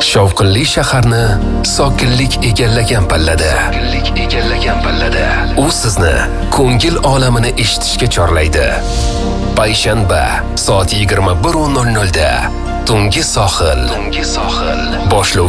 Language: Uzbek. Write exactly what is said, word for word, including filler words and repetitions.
Shovqinli shaharni sokinlik egallagan pallada. Sokinlik egallagan pallada. U sizni ko'ngil olamini eshitishga chorlaydi. Payshanba soat yigirma bir nol nol da Tungi sohil. Tungi sohil. Boshlovchi